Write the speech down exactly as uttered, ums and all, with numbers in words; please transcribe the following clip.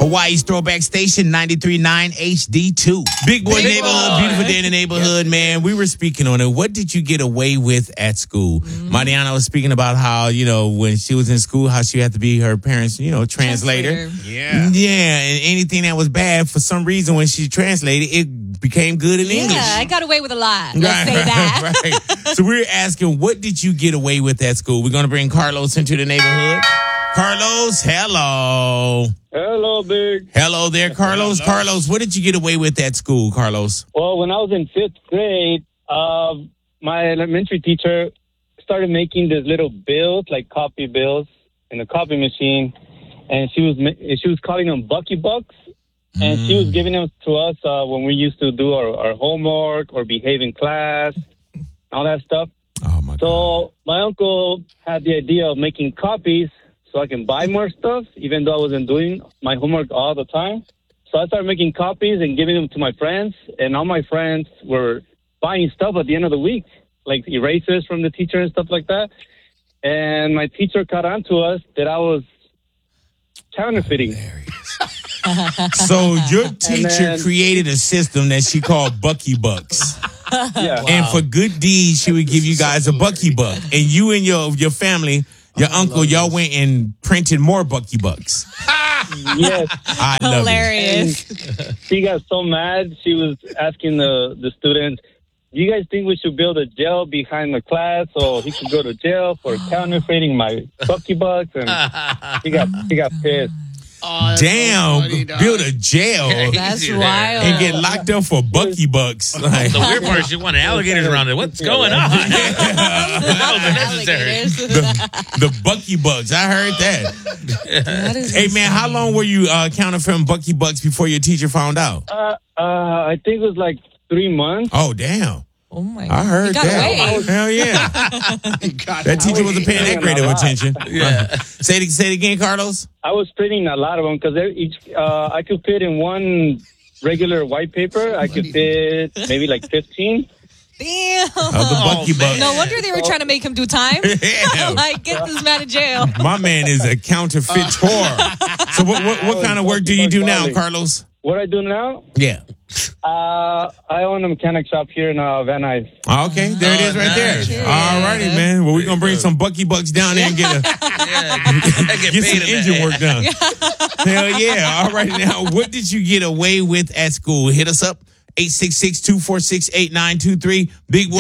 Hawaii's Throwback Station, ninety-three point nine H D two. Big Boy Big Neighborhood, Boy. beautiful day in the neighborhood, man. We were speaking on it. What did you get away with at school? Mm-hmm. Mariana was speaking about how, you know, when she was in school, how she had to be her parents, you know, translator. translator. Yeah. Yeah, and anything that was bad, for some reason, when she translated, it became good in yeah, English. Yeah, I got away with a lot. Let's right, say that. Right. So we're asking, what did you get away with at school? We're going to bring Carlos into the neighborhood. Carlos, hello. Hello, Big. Hello there, Carlos. Hello. Carlos, what did you get away with at school, Carlos? Well, when I was in fifth grade, uh, my elementary teacher started making these little bills, like copy bills, in the copy machine, and she was she was calling them Bucky Bucks, and mm. she was giving them to us uh, when we used to do our, our homework or behave in class, all that stuff. Oh my God. So my uncle had the idea of making copies so I can buy more stuff, even though I wasn't doing my homework all the time. So I started making copies and giving them to my friends, and all my friends were buying stuff at the end of the week, like erasers from the teacher and stuff like that. And my teacher caught on to us that I was counterfeiting. So your teacher then, created a system that she called Bucky Bucks. Yeah. Wow. And for good deeds, she would give you guys a Bucky Buck. And you and your your family, your oh, uncle, y'all this. went and printed more Bucky Bucks. Yes. I love Hilarious. It. She got so mad. She was asking the, the students, do you guys think we should build a jail behind the class so he could go to jail for counterfeiting my Bucky Bucks? And she got, she got pissed. Oh, damn, so funny, build a jail. That's wild. And get locked up for Bucky Bucks. Like, the weird part is she wanted alligators around it. What's going on? That was unnecessary. The, the Bucky Bucks. I heard that. that is hey, man, how long were you uh, counterfeiting Bucky Bucks before your teacher found out? Uh, uh, I think it was like three months. Oh, damn. Oh my God. I heard got that. Away. Hell yeah. That teacher wasn't paying that great of attention. Yeah. say, it, say it again, Carlos. I was printing a lot of them because each uh, I could fit in one regular white paper. I could fit maybe like fifteen. Damn. Of the Bucky Bucks. No wonder they were trying to make him do time. Yeah. Like, get this man in jail. My man is a counterfeit whore. So what, what, what kind of work do you do now, Carlos? What I do now? Yeah. Uh, I own a mechanic shop here in uh, Van Nuys. Okay, there it is right nice. there. All righty, man. Well, we're going to bring some Bucky Bucks down there and get, a, yeah, get, get some engine work done. Hell yeah. All right, now, what did you get away with at school? Hit us up, eight six six, two four six, eight nine two three. Big Boy